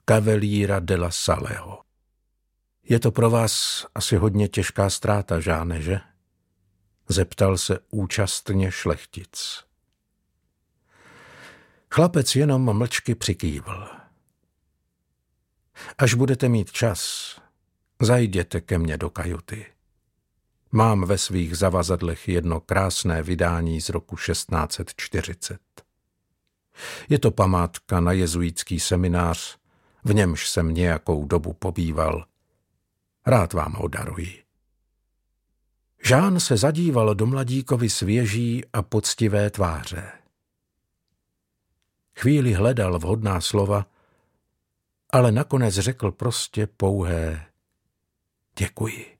Cavaliera della Saleho. Je to pro vás asi hodně těžká ztráta, Žáne, že? Zeptal se účastně šlechtic. Chlapec jenom mlčky přikývl. Až budete mít čas, zajděte ke mně do kajuty. Mám ve svých zavazadlech jedno krásné vydání z roku 1640. Je to památka na jezuitský seminář, v němž jsem nějakou dobu pobýval. Rád vám ho daruji. Žán se zadíval do mladíkovi svěží a poctivé tváře. Chvíli hledal vhodná slova, ale nakonec řekl prostě pouhé děkuji.